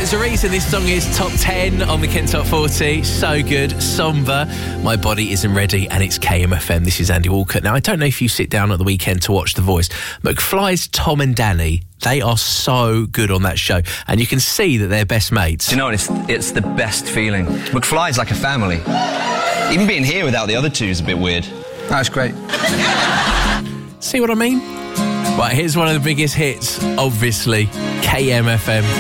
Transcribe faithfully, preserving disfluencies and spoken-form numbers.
There's a reason this song is top ten on the Kent Top forty. So good. Somber. My Body Isn't Ready, and it's K M F M. This is Andy Walker. Now, I don't know if you sit down at the weekend to watch The Voice. McFly's Tom and Danny, they are so good on that show, and you can see that they're best mates. Do you know what? It's, it's the best feeling. McFly's like a family. Even being here without the other two is a bit weird. That's great. See what I mean? Right, here's one of the biggest hits, obviously. K M F M.